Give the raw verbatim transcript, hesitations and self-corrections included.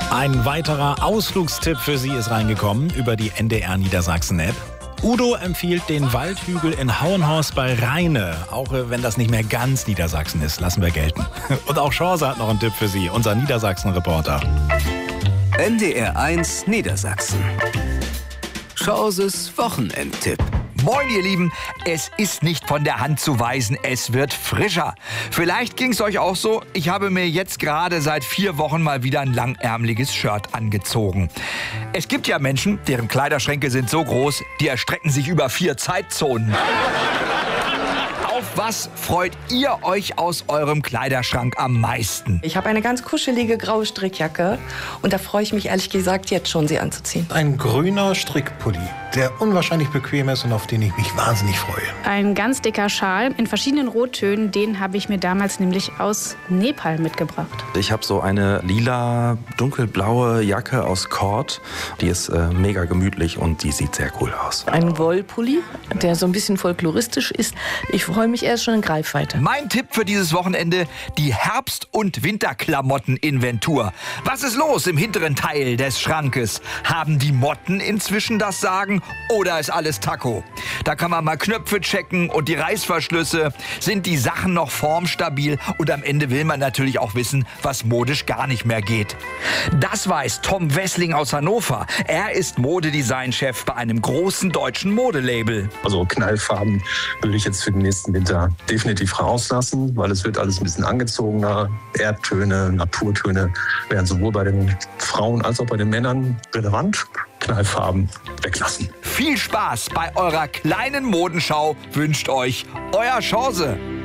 Ein weiterer Ausflugstipp für Sie ist reingekommen über die N D R Niedersachsen-App. Udo empfiehlt den Waldhügel in Hauenhorst bei Rheine, auch wenn das nicht mehr ganz Niedersachsen ist, lassen wir gelten. Und auch Chance hat noch einen Tipp für Sie, unser Niedersachsen-Reporter. N D R eins Niedersachsen. Chances Wochenendtipp. Moin ihr Lieben, es ist nicht von der Hand zu weisen, es wird frischer. Vielleicht ging es euch auch so, ich habe mir jetzt gerade seit vier Wochen mal wieder ein langärmeliges Shirt angezogen. Es gibt ja Menschen, deren Kleiderschränke sind so groß, die erstrecken sich über vier Zeitzonen. Auf was freut ihr euch aus eurem Kleiderschrank am meisten? Ich habe eine ganz kuschelige graue Strickjacke und da freue ich mich ehrlich gesagt jetzt schon, sie anzuziehen. Ein grüner Strickpulli, der unwahrscheinlich bequem ist und auf den ich mich wahnsinnig freue. Ein ganz dicker Schal in verschiedenen Rottönen, den habe ich mir damals nämlich aus Nepal mitgebracht. Ich habe so eine lila, dunkelblaue Jacke aus Cord. Die ist äh, mega gemütlich und die sieht sehr cool aus. Ein Wollpulli, der so ein bisschen folkloristisch ist. Ich freue mich erst schon in Greifweite. Mein Tipp für dieses Wochenende, die Herbst- und Winterklamotten-Inventur. Was ist los im hinteren Teil des Schrankes? Haben die Motten inzwischen das Sagen oder ist alles Taco? Da kann man mal Knöpfe checken und die Reißverschlüsse. Sind die Sachen noch formstabil? Und am Ende will man natürlich auch wissen, was modisch gar nicht mehr geht. Das weiß Tom Wessling aus Hannover. Er ist Modedesign-Chef bei einem großen deutschen Modelabel. Also Knallfarben würde ich jetzt für den nächsten Winter definitiv rauslassen, weil es wird alles ein bisschen angezogener. Erdtöne, Naturtöne werden sowohl bei den Frauen als auch bei den Männern relevant. Knallfarben weglassen. Viel Spaß bei eurer kleinen Modenschau wünscht euch euer Chance.